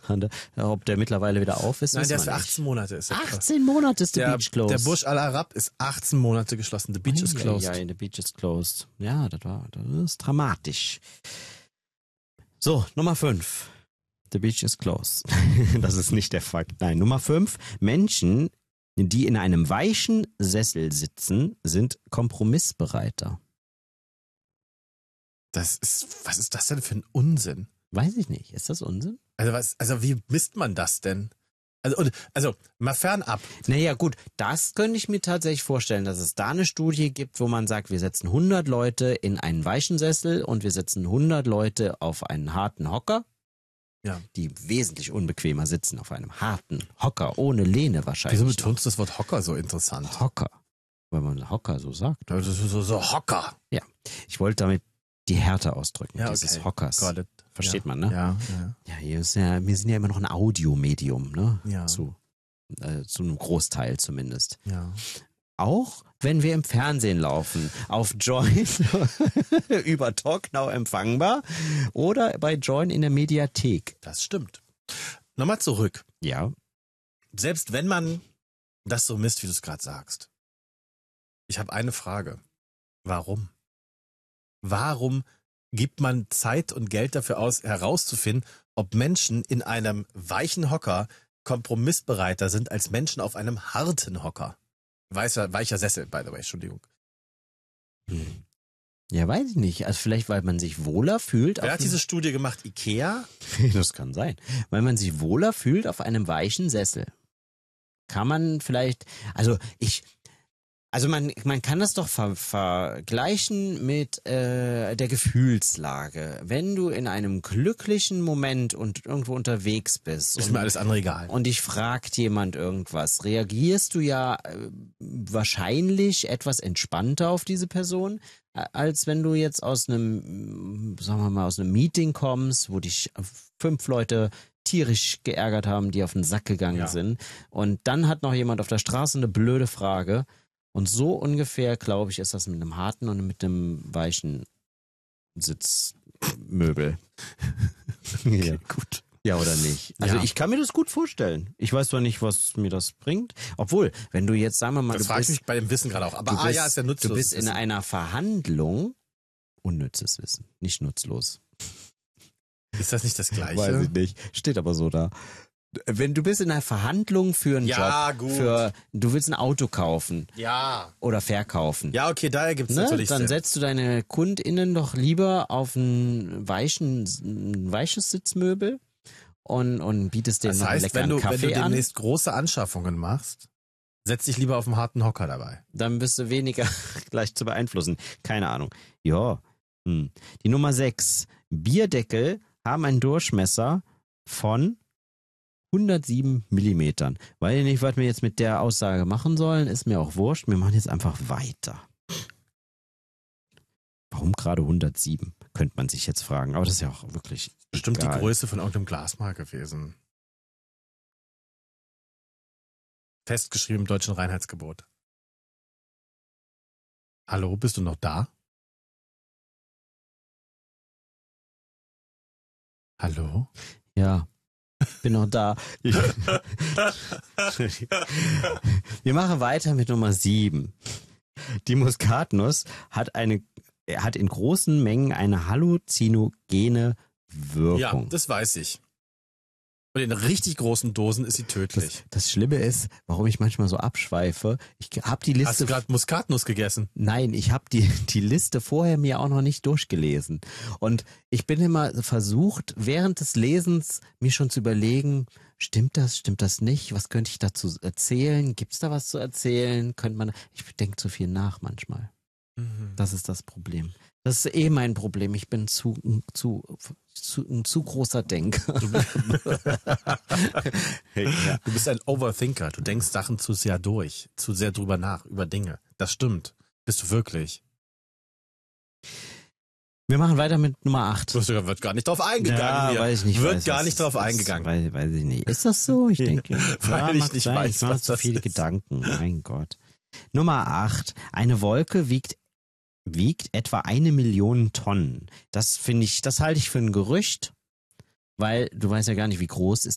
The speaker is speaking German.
Ob der mittlerweile wieder auf ist, Nein, der ist für wir 18 Monate. Ist 18 Monate ist the beach closed. Der Burj Al Arab ist 18 Monate geschlossen. The beach is closed. Ja, the beach is closed. Ja, das ist dramatisch. So, Nummer 5. The beach is closed. Das ist nicht der Fakt. Nein, Nummer 5. Menschen, die in einem weichen Sessel sitzen, sind kompromissbereiter. Was ist das denn für ein Unsinn? Weiß ich nicht. Ist das Unsinn? Also wie misst man das denn? Also mal fernab. Naja gut, das könnte ich mir tatsächlich vorstellen, dass es da eine Studie gibt, wo man sagt, wir setzen 100 Leute in einen weichen Sessel und wir setzen 100 Leute auf einen harten Hocker, die wesentlich unbequemer sitzen auf einem harten Hocker, ohne Lehne wahrscheinlich. Wieso betonst du das Wort Hocker so interessant? Hocker, weil man Hocker so sagt. Das ist so Hocker. Ja, ich wollte damit die Härte ausdrücken, dieses Hockers. Versteht man, ne? Ja. Wir sind ja immer noch ein Audiomedium, ne? Ja. Zu einem Großteil zumindest. Ja. Auch wenn wir im Fernsehen laufen, auf Join über Talknow empfangbar oder bei Join in der Mediathek. Das stimmt. Nochmal zurück. Ja. Selbst wenn man das so misst, wie du es gerade sagst. Ich habe eine Frage. Warum? Warum gibt man Zeit und Geld dafür aus, herauszufinden, ob Menschen in einem weichen Hocker kompromissbereiter sind als Menschen auf einem harten Hocker? Weicher Sessel, by the way, Entschuldigung. Ja, weiß ich nicht. Also vielleicht, weil man sich wohler fühlt. Wer hat diese Studie gemacht? Ikea? Das kann sein. Weil man sich wohler fühlt auf einem weichen Sessel. Kann man vielleicht, man kann das doch vergleichen mit der Gefühlslage. Wenn du in einem glücklichen Moment und irgendwo unterwegs bist. Ist mir alles andere egal. Und dich fragt jemand irgendwas, reagierst du ja wahrscheinlich etwas entspannter auf diese Person, als wenn du jetzt aus einem Meeting kommst, wo dich 5 Leute tierisch geärgert haben, die auf den Sack gegangen sind. Und dann hat noch jemand auf der Straße eine blöde Frage. Und so ungefähr, glaube ich, ist das mit einem harten und mit einem weichen Sitzmöbel. Okay, gut. Ja, oder nicht? Also ich kann mir das gut vorstellen. Ich weiß zwar nicht, was mir das bringt. Obwohl, wenn du jetzt, sagen wir mal, das frage ich mich bei dem Wissen gerade auch. Aber ist ja nutzlos. Du bist in einer Verhandlung, unnützes Wissen, nicht nutzlos. Ist das nicht das Gleiche? Weiß ich nicht. Steht aber so da. Wenn du bist in einer Verhandlung für einen Job, du willst ein Auto kaufen oder verkaufen. Ja, okay, daher gibt's natürlich Dann Sinn. setzt du deine KundInnen doch lieber auf ein weiches Sitzmöbel und bietest denen noch einen leckeren Kaffee an. Wenn du demnächst große Anschaffungen machst, setz dich lieber auf einen harten Hocker dabei. Dann bist du weniger gleich zu beeinflussen. Keine Ahnung. Ja. Die Nummer 6. Bierdeckel haben einen Durchmesser von 107 Millimetern. Weiß ich nicht, was wir jetzt mit der Aussage machen sollen, ist mir auch wurscht. Wir machen jetzt einfach weiter. Warum gerade 107? Könnte man sich jetzt fragen. Aber das ist ja auch wirklich bestimmt egal. Die Größe von irgendeinem Glasmarkt gewesen. Festgeschrieben im deutschen Reinheitsgebot. Hallo, bist du noch da? Hallo? Ja. Bin noch da. Wir machen weiter mit Nummer 7. Die Muskatnuss hat in großen Mengen eine halluzinogene Wirkung. Ja, das weiß ich. Und in richtig großen Dosen ist sie tödlich. Das Schlimme ist, warum ich manchmal so abschweife. Ich habe die Liste. Hast du gerade Muskatnuss gegessen? Nein, ich habe die Liste vorher mir auch noch nicht durchgelesen. Und ich bin immer versucht, während des Lesens mir schon zu überlegen, stimmt das nicht? Was könnte ich dazu erzählen? Gibt's da was zu erzählen? Ich denke zu viel nach manchmal. Das ist das Problem. Das ist mein Problem. Ich bin ein zu großer Denker. Du bist ein Overthinker. Du denkst Sachen zu sehr durch, zu sehr drüber nach, über Dinge. Das stimmt. Bist du wirklich. Wir machen weiter mit Nummer 8. Wird gar nicht drauf eingegangen. Ja, hier. weiß ich nicht. Wird gar nicht drauf eingegangen. Weiß ich nicht. Ist das so? Ich denke, weil ich nicht weiß, ich mache zu viele Gedanken. Mein Gott. Nummer 8. Eine Wolke wiegt etwa 1 Million Tonnen. Das halte ich für ein Gerücht, weil du weißt ja gar nicht, wie groß ist